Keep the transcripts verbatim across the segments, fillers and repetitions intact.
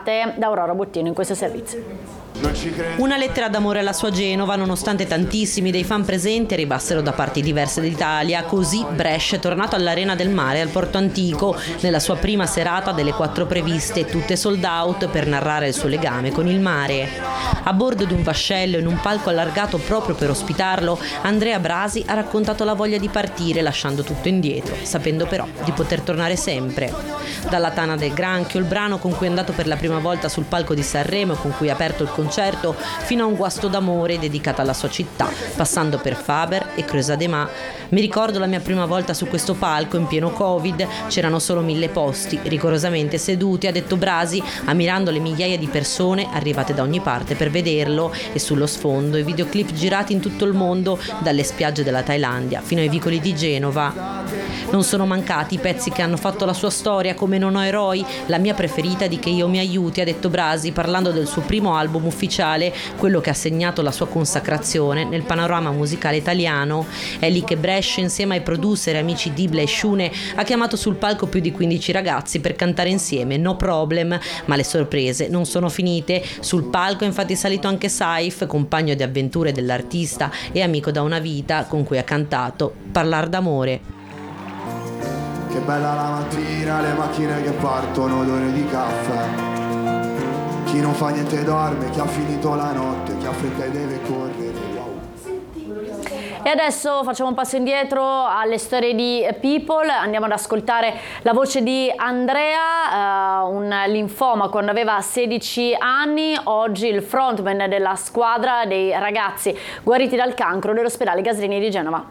ascoltate da Aurora Bottino in questo servizio. Una lettera d'amore alla sua Genova, nonostante tantissimi dei fan presenti arrivassero da parti diverse d'Italia. Così Brescia è tornato all'Arena del Mare al Porto Antico nella sua prima serata delle quattro previste, tutte sold out, per narrare il suo legame con il mare. A bordo di un vascello in un palco allargato proprio per ospitarlo, Andrea Brasi ha raccontato la voglia di partire lasciando tutto indietro, sapendo però di poter tornare sempre. Dalla Tana del Granchio, il brano con cui è andato per la prima volta sul palco di Sanremo e con cui ha aperto il concerto, fino a un guasto d'amore dedicato alla sua città, passando per Faber e Creusa de Mar. Mi ricordo la mia prima volta su questo palco in pieno Covid, c'erano solo mille posti, rigorosamente seduti, ha detto Brasi, ammirando le migliaia di persone arrivate da ogni parte per vederlo, e sullo sfondo i videoclip girati in tutto il mondo, dalle spiagge della Thailandia fino ai vicoli di Genova. Non sono mancati i pezzi che hanno fatto la sua storia, come Non ho eroi, la mia preferita di Che io mi aiuti, ha detto Brasi, parlando del suo primo album ufficiale, quello che ha segnato la sua consacrazione nel panorama musicale italiano. È lì che Brescia, insieme ai producer e amici Dibla e Shune, ha chiamato sul palco più di quindici ragazzi per cantare insieme No Problem, ma le sorprese non sono finite. Sul palco è infatti salito anche Saif, compagno di avventure dell'artista e amico da una vita, con cui ha cantato Parlar d'amore. Che bella la mattina, le macchine che partono, odore di caffè. Chi non fa niente dorme, chi ha finito la notte, chi ha fretta e deve correre. Wow. E adesso facciamo un passo indietro alle storie di People, andiamo ad ascoltare la voce di Andrea, uh, un linfoma quando aveva sedici anni, oggi il frontman della squadra dei ragazzi guariti dal cancro dell'ospedale Gaslini di Genova.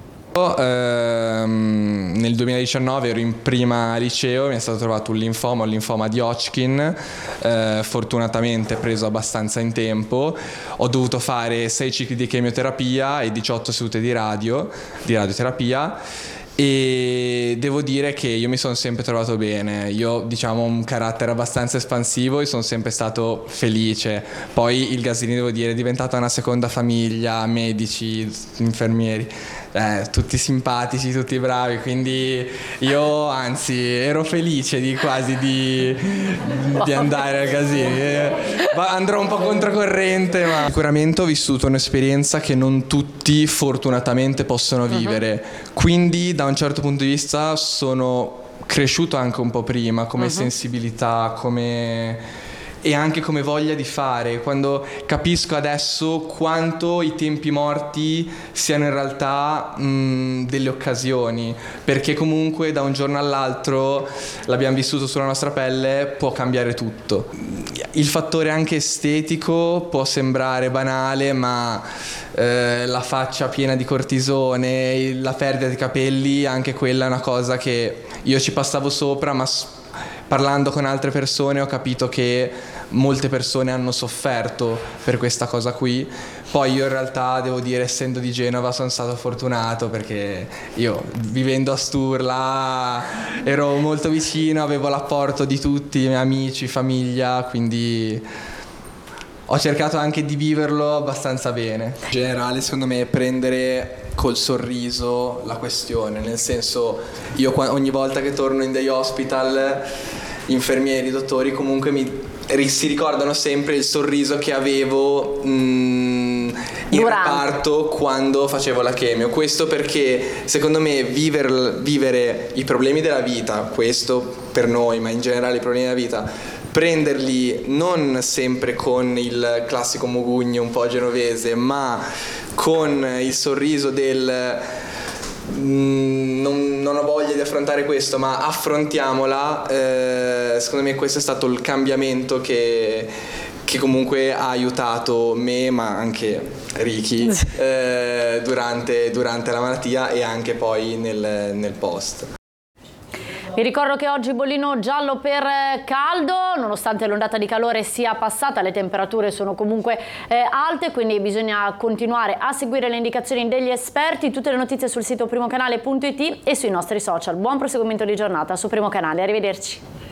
Ehm, nel duemiladiciannove ero in prima liceo, mi è stato trovato un linfoma, un linfoma di Hodgkin, eh, fortunatamente preso abbastanza in tempo. Ho dovuto fare sei cicli di chemioterapia e diciotto sedute di radio, di radioterapia. E devo dire che io mi sono sempre trovato bene, io diciamo ho un carattere abbastanza espansivo e sono sempre stato felice. Poi il Gaslini, devo dire, è diventata una seconda famiglia, medici, infermieri, eh, tutti simpatici, tutti bravi, quindi io anzi ero felice di quasi di, di andare al Gaslini. Eh, andrò un po' controcorrente, ma sicuramente ho vissuto un'esperienza che non tutti fortunatamente possono vivere, uh-huh. Quindi da un certo punto di vista sono cresciuto anche un po' prima come uh-huh. sensibilità, come e anche come voglia di fare, quando capisco adesso quanto i tempi morti siano in realtà mh, delle occasioni, perché comunque da un giorno all'altro, l'abbiamo vissuto sulla nostra pelle, può cambiare tutto. Il fattore anche estetico può sembrare banale, ma eh, la faccia piena di cortisone, la perdita di capelli, anche quella è una cosa che io ci passavo sopra, ma parlando con altre persone ho capito che molte persone hanno sofferto per questa cosa qui. Poi io in realtà devo dire, essendo di Genova, sono stato fortunato perché io vivendo a Sturla ero molto vicino, avevo l'apporto di tutti i miei amici, famiglia, quindi ho cercato anche di viverlo abbastanza bene. In generale, secondo me, prendere col sorriso la questione, nel senso, io ogni volta che torno in day hospital, infermieri, dottori comunque mi si ricordano sempre il sorriso che avevo mh, in reparto quando facevo la chemio. Questo perché secondo me viver, vivere i problemi della vita, questo per noi, ma in generale i problemi della vita, prenderli non sempre con il classico mugugno un po' genovese, ma con il sorriso del mm, non, non ho voglia di affrontare questo, ma affrontiamola. Eh, secondo me questo è stato il cambiamento che, che comunque ha aiutato me, ma anche Ricky eh, durante, durante la malattia e anche poi nel, nel post. Vi ricordo che oggi bollino giallo per caldo, nonostante l'ondata di calore sia passata, le temperature sono comunque eh, alte, quindi bisogna continuare a seguire le indicazioni degli esperti. Tutte le notizie sul sito primocanale punto it e sui nostri social. Buon proseguimento di giornata su Primo Canale, arrivederci.